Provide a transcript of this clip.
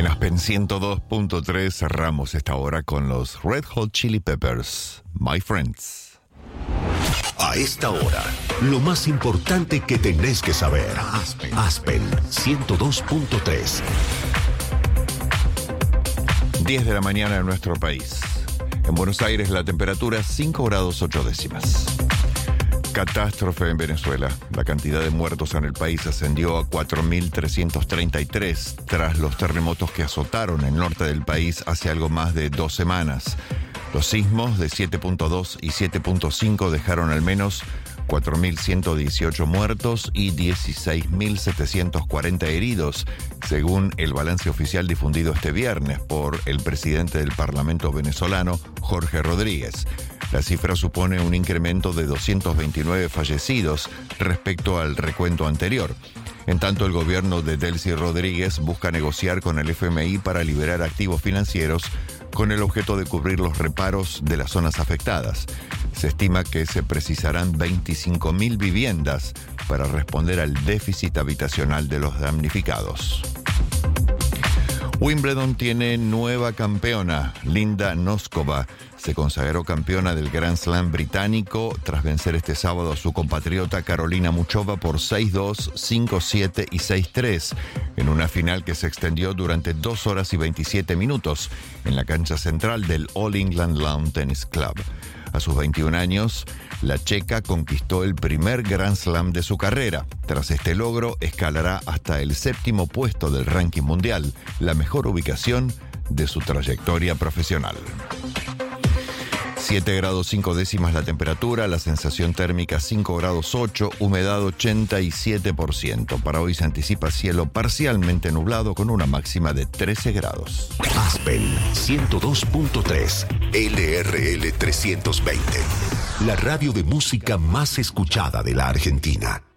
En Aspen 102.3 cerramos esta hora con los Red Hot Chili Peppers, My Friends. A esta hora, lo más importante que tenés que saber. Aspen 102.3. 10 de la mañana en nuestro país. En Buenos Aires la temperatura 5 grados 8 décimas. Catástrofe en Venezuela. La cantidad de muertos en el país ascendió a 4.333 tras los terremotos que azotaron el norte del país hace algo más de 2 semanas. Los sismos de 7.2 y 7.5 dejaron al menos 4.118 muertos y 16.740 heridos, según el balance oficial difundido este viernes por el presidente del Parlamento venezolano, Jorge Rodríguez. La cifra supone un incremento de 229 fallecidos respecto al recuento anterior. En tanto, el gobierno de Delcy Rodríguez busca negociar con el FMI para liberar activos financieros con el objeto de cubrir los reparos de las zonas afectadas. Se estima que se precisarán 25.000 viviendas para responder al déficit habitacional de los damnificados. Wimbledon tiene nueva campeona. Linda Noskova se consagró campeona del Grand Slam británico tras vencer este sábado a su compatriota Carolina Muchova por 6-2, 5-7 y 6-3 en una final que se extendió durante 2 horas y 27 minutos en la cancha central del All England Lawn Tennis Club. A sus 21 años, la checa conquistó el primer Grand Slam de su carrera. Tras este logro, escalará hasta el 7º puesto del ranking mundial, la mejor ubicación de su trayectoria profesional. 7 grados 5 décimas la temperatura, la sensación térmica 5 grados 8, humedad 87%. Para hoy se anticipa cielo parcialmente nublado con una máxima de 13 grados. Aspen 102.3, LRL 320. La radio de música más escuchada de la Argentina.